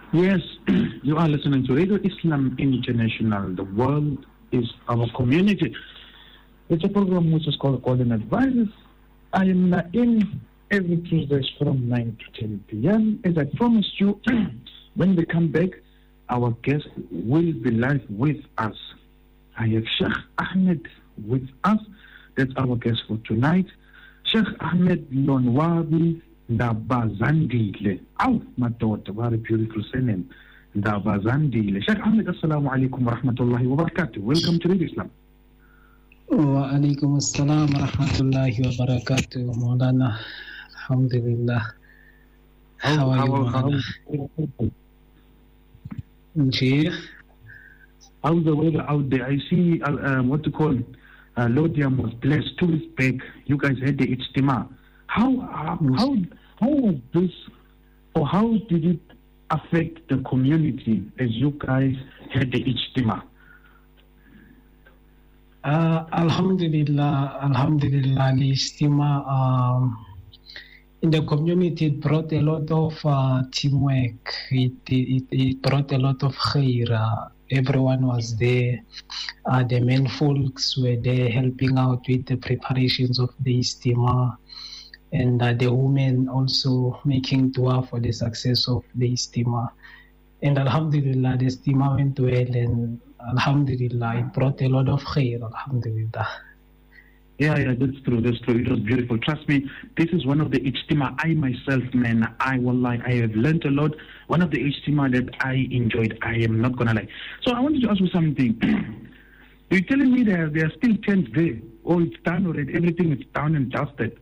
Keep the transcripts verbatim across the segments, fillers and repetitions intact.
Yes, you are listening to Radio Islam International. The world is our community. It's a program which is called Golden Advisors. I am in every Tuesday from nine to ten p.m. As I promised you, when we come back, our guest will be live with us. I have Sheikh Ahmed with us. That's our guest for tonight. Sheikh Ahmed Lonwabi Ndabazandile. Ow, my daughter, very beautiful surname. Ndabazandile. Sheikh Ahmed, assalamu alaikum wa rahmatullahi wa barakatuh. Welcome to Radio Islam. Wa alaikum assalam wa rahmatullahi wa barakatuh. Maulana, alhamdulillah. How are you, Maulana? Sheikh? How's the weather out there? I see, uh, um, what to call it? Uh, Lodium was blessed two weeks back. You guys had the Ijtima. How, how, how, how was this, or how did it affect the community as you guys had the Ijtima? Uh, alhamdulillah, alhamdulillah, the Ijtima, um, in the community, it brought a lot of uh, teamwork. It, it, it brought a lot of khair. Uh, everyone was there. Uh, the men folks were there helping out with the preparations of the Ijtima. And uh, the women also making dua for the success of the Ijtima. And alhamdulillah, the Ijtima went well, and alhamdulillah, it brought a lot of khair, alhamdulillah. Yeah, yeah, that's true, that's true. It was beautiful. Trust me, this is one of the Ijtima I myself, man, I will lie, I have learned a lot. One of the Ijtima that I enjoyed, I am not going to lie. So I wanted to ask you something. You're telling me there, there are still tents there, or it's done already, everything is down and dusted.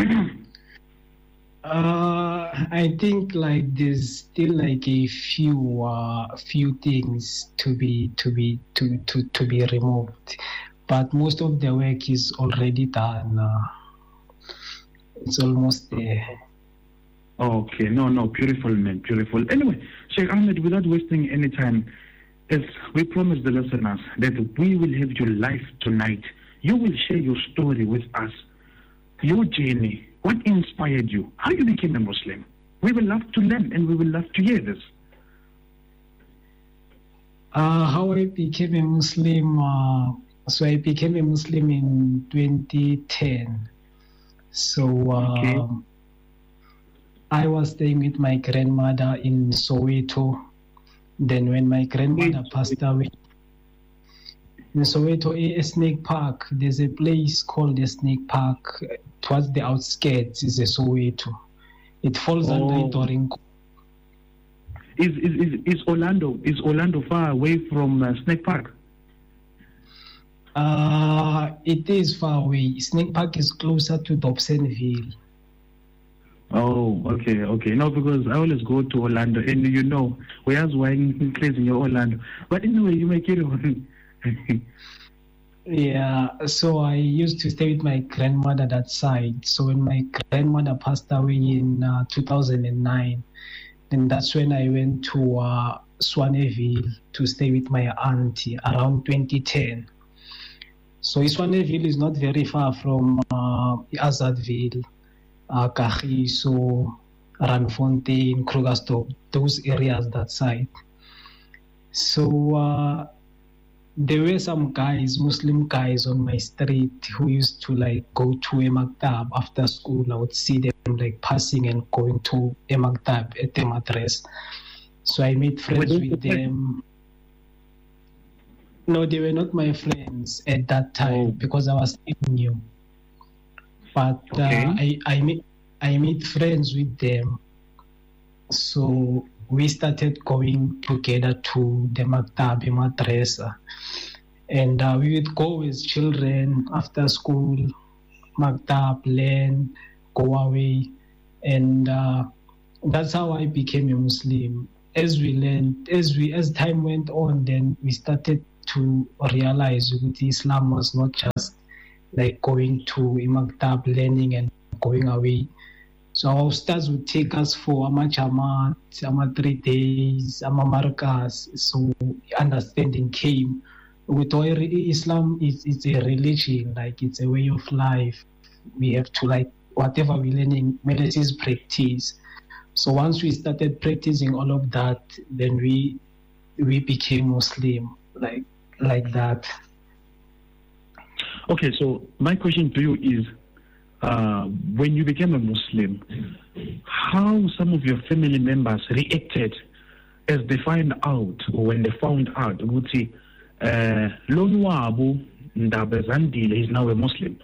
uh, I think like there's still like a few uh, few things to be to be to, to, to be removed, but most of the work is already done. Uh, it's almost there. Okay, no, no, beautiful, man, beautiful. Anyway, Sheikh Ahmed, without wasting any time, as we promised the listeners that we will have you live tonight, you will share your story with us. Your journey, what inspired you? How you became a Muslim? We will love to learn and we will love to hear this. Uh, how I became a Muslim, uh, so I became a Muslim in twenty ten. So uh, okay. I was staying with my grandmother in Soweto. Then when my grandmother passed away, in Soweto, a snake park, there's a place called the snake park. Towards the outskirts is a Soweto. It falls oh. under Itoringo. Is, is is is Orlando is Orlando far away from uh, Snake Park? Uh it is far away. Snake Park is closer to Dobsonville. Oh, okay, okay. No, because I always go to Orlando, and you know, we are wine crazy in Orlando. But anyway, you make it on. Yeah, so I used to stay with my grandmother that side. So when my grandmother passed away in uh, two thousand nine, then that's when I went to uh, Swaneville to stay with my auntie around twenty ten. So Swaneville is not very far from uh, Azadville, uh, Kagiso, Randfontein, Krugersdorp, those areas that side. So uh, there were some guys, Muslim guys on my street who used to like go to a maktab after school. I would see them like passing and going to a maktab at the madrasa. So I made friends with them. No, they were not my friends at that time oh. because I was still new. But okay. uh, I I made I made friends with them. So we started going together to the maktab madrasa, and uh, we would go as children after school, maktab, learn, go away, and uh, that's how I became a Muslim. As we learned, as we as time went on, then we started to realize that Islam was not just like going to a maktab, learning and going away. So our ustads would take us for Ama Jamaat, Ama three days, Ama Markas. So understanding came. With Islam, it's, it's a religion, like it's a way of life. We have to like, whatever we're learning, medicine practice. So once we started practicing all of that, then we we became Muslim, like like that. Okay, so my question to you is, uh, when you became a Muslim, how some of your family members reacted as they find out, or when they found out, ukuthi uh, lonu wabo Ndaba Zandile is now a Muslim?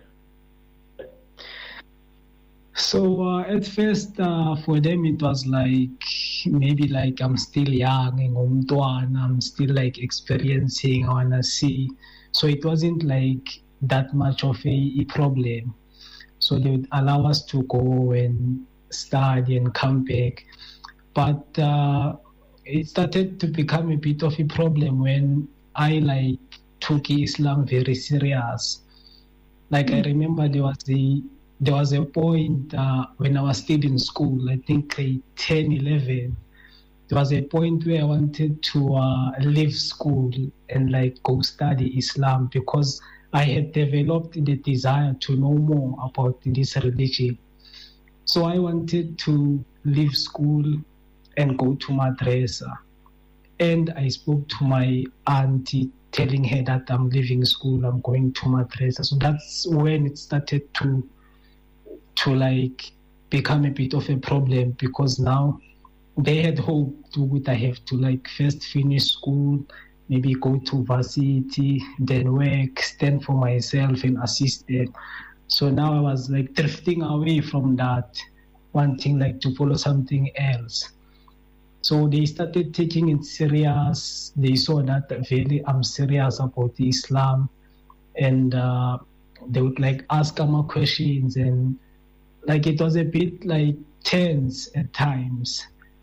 So uh, at first, uh, for them, it was like, maybe like I'm still young, and I'm still like experiencing, I wanna see. So it wasn't like that much of a, a problem. So they would allow us to go and study and come back. But uh, it started to become a bit of a problem when I like took Islam very serious. Like I remember there was a there was a point uh, when I was still in school, I think grade ten, eleven, there was a point where I wanted to uh, leave school and like go study Islam, because I had developed the desire to know more about this religion. So I wanted to leave school and go to madrasa. And I spoke to my auntie, telling her that I'm leaving school, I'm going to madrasa. So that's when it started to to like become a bit of a problem, because now they had hoped that I have to like first finish school, maybe go to varsity, then work, stand for myself and assist them. So now I was like drifting away from that, wanting like to follow something else. So they started taking it serious. They saw that really I'm serious about Islam, and uh, they would like ask more questions, and like it was a bit like tense at times.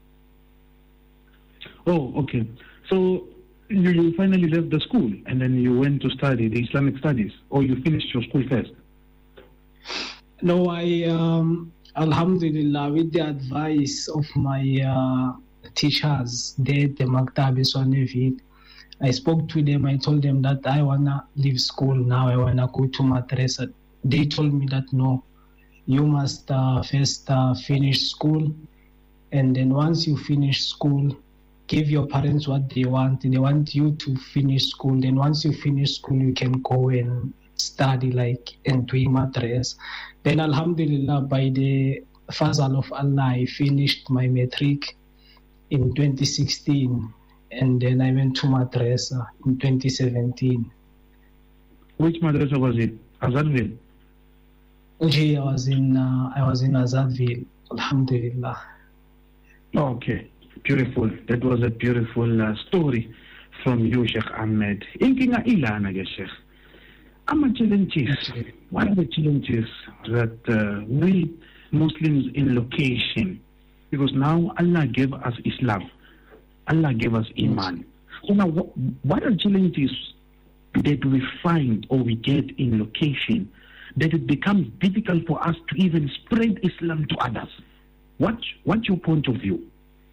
Oh, okay. So you, you finally left the school and then you went to study the Islamic studies, or you finished your school first? No, I, um, Alhamdulillah, with the advice of my uh, teachers there at the Maktab Swaneville, I spoke to them. I told them that I want to leave school now. I want to go to madrasa. They told me that no, you must uh, first uh, finish school, and then once you finish school, give your parents what they want. They want you to finish school. Then once you finish school, you can go and study like and doing madrasa. Then Alhamdulillah, by the fazal of Allah, I finished my matric in twenty sixteen, and then I went to madrasa in twenty seventeen. Which madrasa was it? Azadville? I was in uh, I was in Azadville, Alhamdulillah. Okay, beautiful. That was a beautiful uh, story from you, Sheikh Ahmed. Inkinga ilana ke Sheikh. Ama challenges. What are the challenges that uh, we Muslims in location? Because now Allah gave us Islam, Allah gave us Iman. So now, what, what are challenges that we find or we get in location that it becomes difficult for us to even spread Islam to others? What, what's your point of view?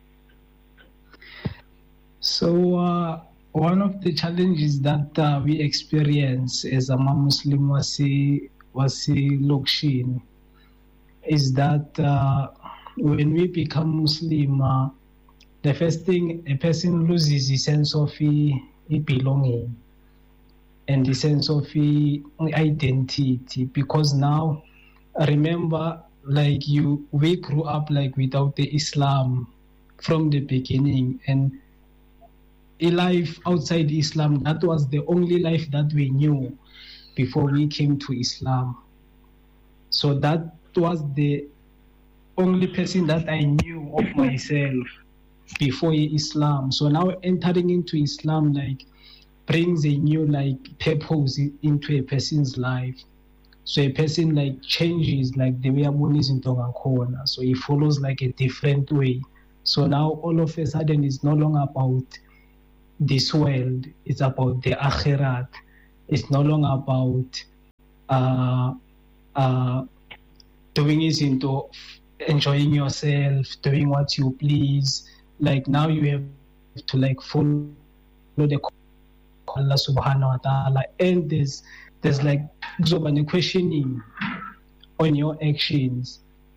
So uh, one of the challenges that uh, we experience as a Muslim wasi wasi lokshin is that uh, when we become Muslim, uh, the first thing a person loses the sense of uh, belonging and the sense of uh, identity, because now remember, like you, we grew up like without the Islam from the beginning, and a life outside Islam, that was the only life that we knew before we came to Islam. So that was the only person that I knew of myself before Islam. So now entering into Islam like brings a new like purpose into a person's life. So a person like changes like the way I'm is in Tonga. So he follows like a different way. So now all of a sudden it's no longer about this world, it's about the akhirat. It's no longer about uh, uh, doing it into enjoying yourself, doing what you please. Like now you have to like follow the Allah subhanahu wa ta'ala, and there's there's like questioning on your actions.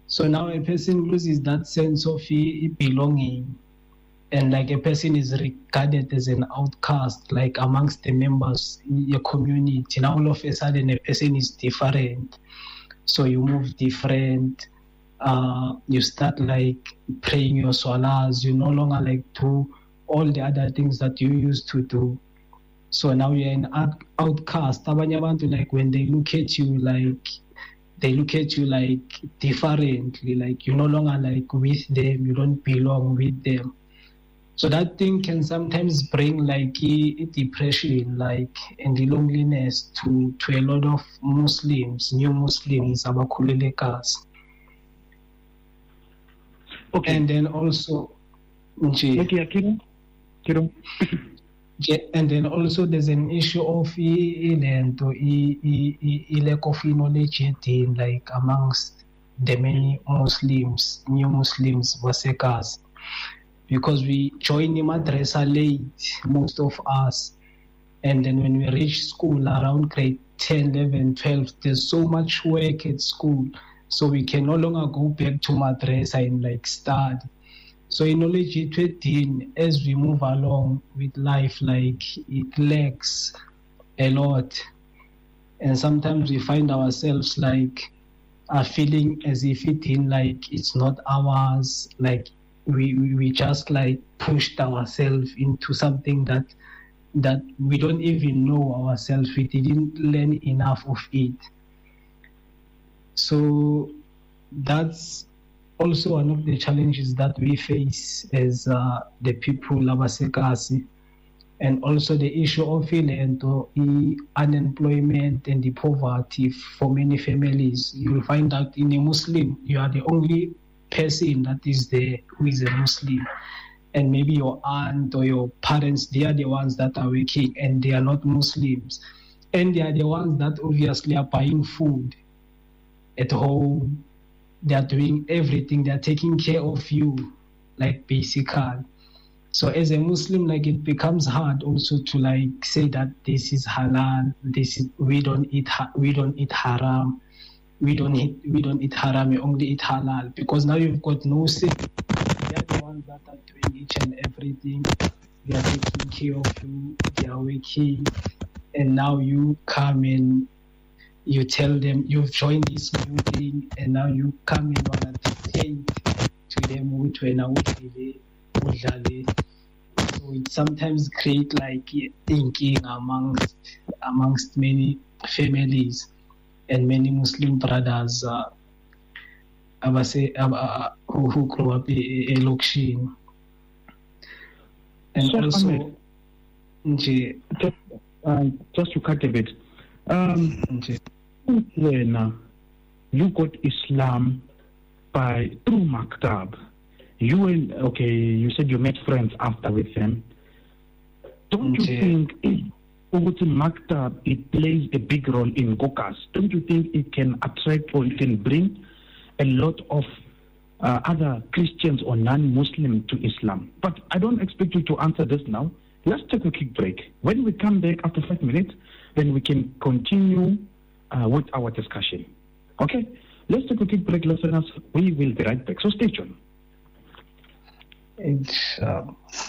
So now a person loses that sense of belonging, and like a person is regarded as an outcast, like amongst the members in your community. Now all of a sudden a person is different. So you move different. Uh, you start like praying your salas. You no longer like do all the other things that you used to do. So now you're an out- outcast. Abanye abantu, like when they look at you, like they look at you like differently. Like you're no longer like with them. You don't belong with them. So that thing can sometimes bring like a, a depression, like and the loneliness to to a lot of Muslims, new Muslims, abakhulelekas. Okay. And then also, nje, Okay, Kiro. Kiro. yeah, and then also there's an issue of i- i- lento, i- i- i- i- lack of knowledge in, like amongst the many Muslims, new Muslims, wasekas, because we join the madrasa late, most of us, and then when we reach school around grade ten, eleven, twelve, there's so much work at school. So we can no longer go back to madrasa and like study. So in knowledge eighteen, as we move along with life, like it lacks a lot. And sometimes we find ourselves like are feeling as if it in like it's not ours. Like we, we, we just like pushed ourselves into something that that we don't even know ourselves. We didn't learn enough of it. So that's also one of the challenges that we face as uh, the people abasekasi, and also the issue of ilento, unemployment and the poverty for many families. You'll find out in a Muslim, you are the only person that is there who is a Muslim, and maybe your aunt or your parents, they are the ones that are working and they are not Muslims, and they are the ones that obviously are buying food at home. They are doing everything. They are taking care of you, like basically. So as a Muslim, like it becomes hard also to like say that this is halal. This is we don't eat we don't eat haram. We don't eat we don't eat haram. We only eat halal, because now you've got no say. They are the ones that are doing each and everything. They are taking care of you. They are working, and now you come in. You tell them you've joined this new thing, and now you come in on a dictate to them which way now so it sometimes create like thinking amongst amongst many families and many Muslim brothers uh, uh, who, who grew up in Lokshin. And So, also Ahmed, nje, just, uh, just to cut a bit. Um, nje, when you got Islam by through Maktab, you and okay, you said you made friends after with them. Don't you Okay. think if Uguti Maktab it plays a big role in Gokas? Don't you think it can attract or it can bring a lot of uh, other Christians or non-Muslim to Islam? But I don't expect you to answer this now. Let's take a quick break. When we come back after five minutes, then we can continue uh, with our discussion. Okay? Let's take a quick break, listeners. We will be right back. So stay tuned. it's uh,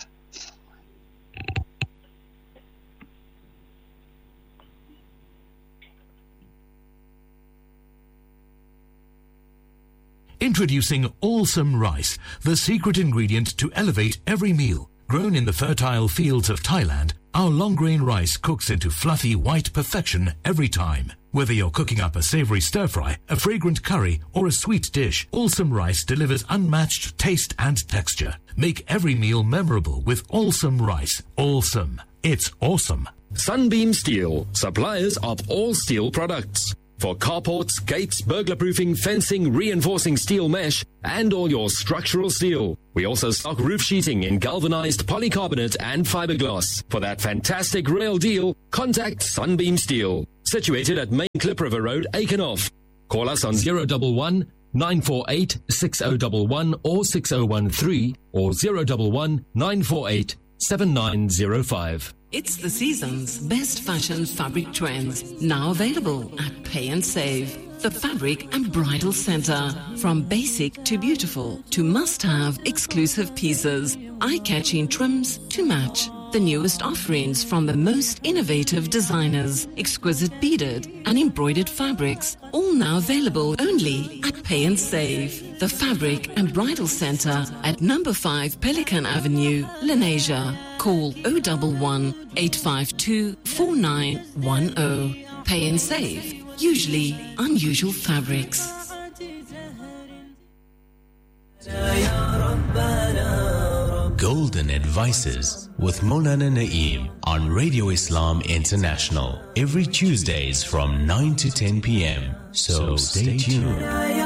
Introducing Awesome Rice, the secret ingredient to elevate every meal. Grown in the fertile fields of Thailand, our long-grain rice cooks into fluffy white perfection every time. Whether you're cooking up a savory stir-fry, a fragrant curry, or a sweet dish, Awesome Rice delivers unmatched taste and texture. Make every meal memorable with Awesome Rice. Awesome. It's awesome. Sunbeam Steel, suppliers of all steel products. For carports, gates, burglar-proofing, fencing, reinforcing steel mesh, and all your structural steel. We also stock roof sheeting in galvanized polycarbonate and fiberglass. For that fantastic rail deal, contact Sunbeam Steel. Situated at Main Clip River Road, Aikenhoff. Call us on zero one one, nine four eight, six zero one one or six zero one three or zero one one, nine four eight, seven nine zero five. It's the season's best fashion fabric trends, now available at Pay and Save. the Fabric and Bridal Center. From basic to beautiful to must-have exclusive pieces, eye-catching trims to match. The newest offerings from the most innovative designers, exquisite beaded and embroidered fabrics, all now available only at Pay and Save. The Fabric and Bridal Center at number five Pelican Avenue, Lenasia. Call oh one one, eight five two, four nine one oh. Pay and Save, usually unusual fabrics. Golden Advices with Maulana Naeem on Radio Islam International every Tuesdays from nine to ten p.m. So, so stay tuned.